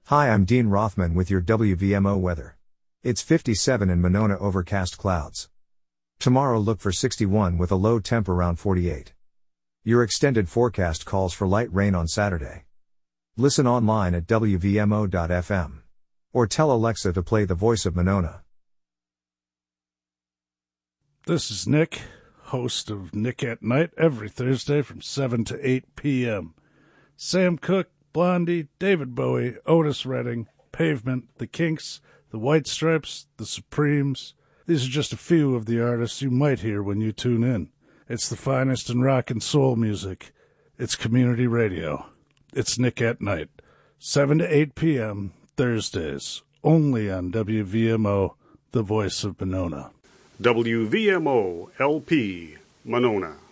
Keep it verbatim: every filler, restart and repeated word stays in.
Hi, I'm Dean Rothman with your W V M O weather. It's fifty-seven in Monona, overcast clouds. Tomorrow look for sixty-one with a low temp around forty-eight. Your extended forecast calls for light rain on Saturday. Listen online at W V M O dot F M. Or tell Alexa to play The Voice of Monona. This is Nick, host of Nick at Night, every Thursday from seven to eight p.m. Sam Cooke, Blondie, David Bowie, Otis Redding, Pavement, The Kinks, The White Stripes, The Supremes. These are just a few of the artists you might hear when you tune in. It's the finest in rock and soul music. It's community radio. It's Nick at Night, seven to eight p.m. Thursdays, only on W V M O, The Voice of Monona. W V M O L P, Monona.